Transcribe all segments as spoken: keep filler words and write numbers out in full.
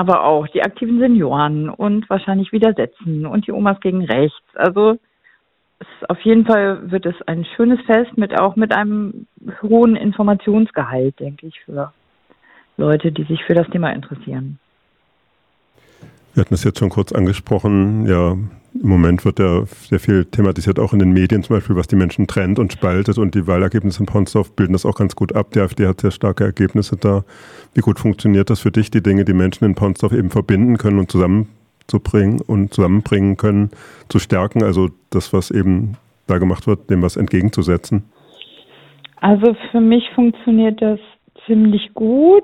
aber auch die aktiven Senioren und wahrscheinlich Widersetzen und die Omas gegen rechts. Also es, auf jeden Fall wird es ein schönes Fest mit auch mit einem hohen Informationsgehalt, denke ich, für Leute, die sich für das Thema interessieren. Wir hatten es jetzt schon kurz angesprochen, ja, im Moment wird ja sehr viel thematisiert, auch in den Medien zum Beispiel, was die Menschen trennt und spaltet, und die Wahlergebnisse in Ponsdorf bilden das auch ganz gut ab. Die AfD hat sehr starke Ergebnisse da. Wie gut funktioniert das für dich, die Dinge, die Menschen in Ponsdorf eben verbinden können und zusammenzubringen und zusammenbringen können, zu stärken, also das, was eben da gemacht wird, dem was entgegenzusetzen? Also für mich funktioniert das ziemlich gut.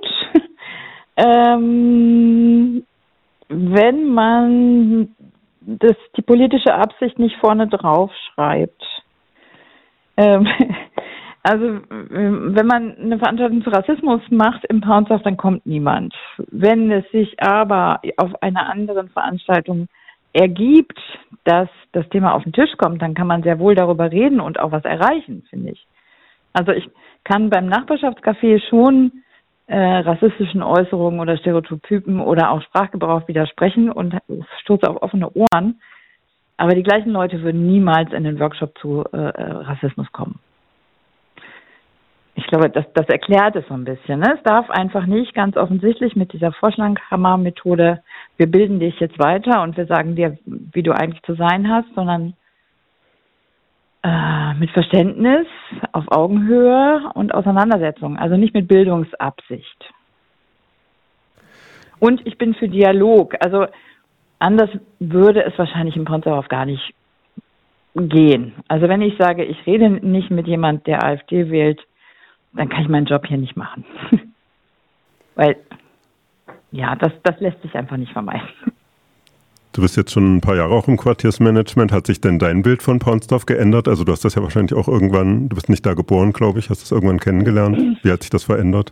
ähm, wenn man das, die politische Absicht nicht vorne drauf schreibt. Ähm, also wenn man eine Veranstaltung zu Rassismus macht im Ponsdorf, dann kommt niemand. Wenn es sich aber auf einer anderen Veranstaltung ergibt, dass das Thema auf den Tisch kommt, dann kann man sehr wohl darüber reden und auch was erreichen, finde ich. Also ich kann beim Nachbarschaftscafé schon äh, rassistischen Äußerungen oder Stereotypen oder auch Sprachgebrauch widersprechen und stoße auf offene Ohren. Aber die gleichen Leute würden niemals in den Workshop zu äh, Rassismus kommen. Ich glaube, das, das erklärt es so ein bisschen. Ne? Es darf einfach nicht ganz offensichtlich mit dieser Vorschlaghammer-Methode, wir bilden dich jetzt weiter und wir sagen dir, wie du eigentlich zu sein hast, sondern äh, mit Verständnis, auf Augenhöhe und Auseinandersetzung. Also nicht mit Bildungsabsicht. Und ich bin für Dialog. Also anders würde es wahrscheinlich im Ponsdorf gar nicht gehen. Also wenn ich sage, ich rede nicht mit jemand, der AfD wählt, dann kann ich meinen Job hier nicht machen. Weil, ja, das, das lässt sich einfach nicht vermeiden. Du bist jetzt schon ein paar Jahre auch im Quartiersmanagement. Hat sich denn dein Bild von Ponsdorf geändert? Also du hast das ja wahrscheinlich auch irgendwann, du bist nicht da geboren, glaube ich, hast das irgendwann kennengelernt. Wie hat sich das verändert?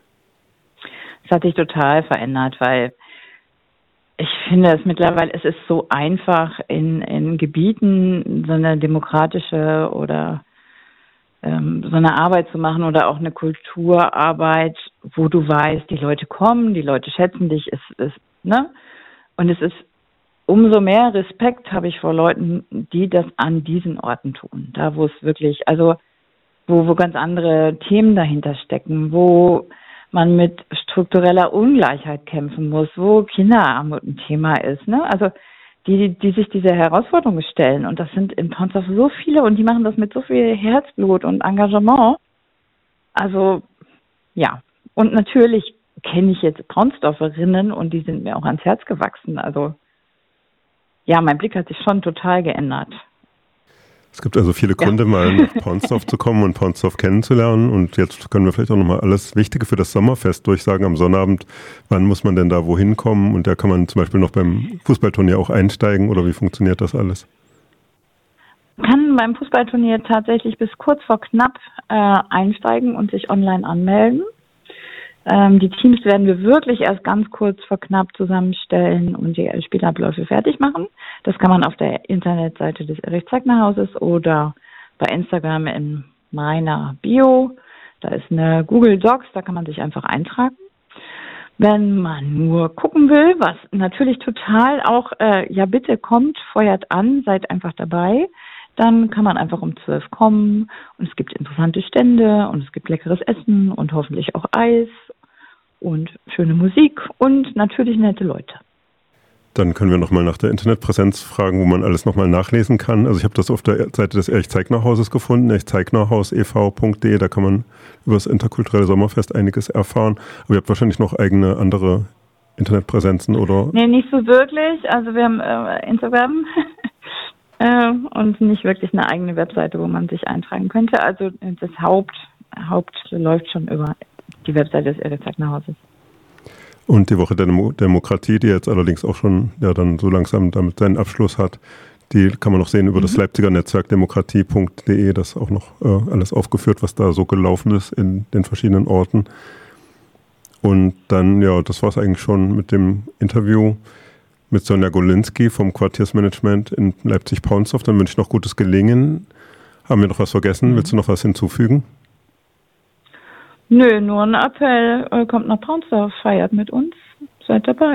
Es hat sich total verändert, weil ich finde es mittlerweile, es ist so einfach, in, in Gebieten so eine demokratische oder ähm, so eine Arbeit zu machen oder auch eine Kulturarbeit, wo du weißt, die Leute kommen, die Leute schätzen dich, es ist, ne? Und es ist umso mehr Respekt habe ich vor Leuten, die das an diesen Orten tun. Da, wo es wirklich, also wo, wo ganz andere Themen dahinter stecken, wo man mit struktureller Ungleichheit kämpfen muss, wo Kinderarmut ein Thema ist, ne? Also die, die sich diese Herausforderungen stellen. Und das sind in Ponsdorf so viele und die machen das mit so viel Herzblut und Engagement. Also, ja. Und natürlich kenne ich jetzt Ponsdorferinnen und die sind mir auch ans Herz gewachsen. Also, ja, mein Blick hat sich schon total geändert. Es gibt also viele Gründe, ja. mal nach Ponsdorf zu kommen und Ponsdorf kennenzulernen. Und jetzt können wir vielleicht auch nochmal alles Wichtige für das Sommerfest durchsagen. Am Sonnabend, wann muss man denn da wohin kommen? Und da kann man zum Beispiel noch beim Fußballturnier auch einsteigen. Oder wie funktioniert das alles? Man kann beim Fußballturnier tatsächlich bis kurz vor knapp äh, einsteigen und sich online anmelden. Ähm, die Teams werden wir wirklich erst ganz kurz vor knapp zusammenstellen und die Spielabläufe fertig machen. Das kann man auf der Internetseite des Erich-Zeigner-Hauses oder bei Instagram in meiner Bio. Da ist eine Google Docs, da kann man sich einfach eintragen. Wenn man nur gucken will, was natürlich total auch, äh, ja bitte kommt, feuert an, seid einfach dabei. Dann kann man einfach um zwölf kommen und es gibt interessante Stände und es gibt leckeres Essen und hoffentlich auch Eis und schöne Musik und natürlich nette Leute. Dann können wir nochmal nach der Internetpräsenz fragen, wo man alles nochmal nachlesen kann. Also ich habe das auf der Seite des Erich-Zeigner-Hauses gefunden, erich-zeignerhaus e v punkt de. Da kann man über das interkulturelle Sommerfest einiges erfahren. Aber ihr habt wahrscheinlich noch eigene andere Internetpräsenzen, oder? Nee, nicht so wirklich. Also wir haben äh, Instagram äh, und nicht wirklich eine eigene Webseite, wo man sich eintragen könnte. Also das Haupt, Haupt läuft schon über die Webseite des Erich-Zeigner-Hauses. Und die Woche der Demo- Demokratie, die jetzt allerdings auch schon ja dann so langsam damit seinen Abschluss hat, die kann man noch sehen über mhm. das Leipziger Netzwerk demokratie punkt de, das ist auch noch äh, alles aufgeführt, was da so gelaufen ist in den verschiedenen Orten. Und dann, ja, das war es eigentlich schon mit dem Interview mit Sonja Golinski vom Quartiersmanagement in Leipzig-Ponsdorf. Dann wünsche ich noch gutes Gelingen. Haben wir noch was vergessen? Mhm. Willst du noch was hinzufügen? Nö, nur ein Appell, kommt nach Ponsdorf, feiert mit uns, seid dabei.